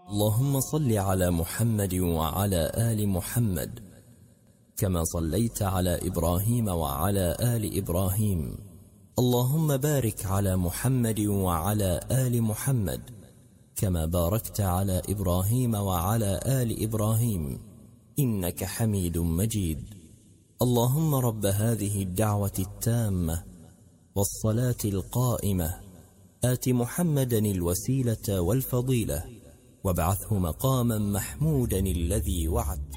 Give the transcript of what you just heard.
اللهم صل على محمد وعلى آل محمد كما صليت على إبراهيم وعلى آل إبراهيم. اللهم بارك على محمد وعلى آل محمد كما باركت على إبراهيم وعلى آل إبراهيم إنك حميد مجيد. اللهم رب هذه الدعوة التامة والصلاة القائمة آت محمدا الوسيلة والفضيلة وابعثه مقاما محمودا الذي وعدت.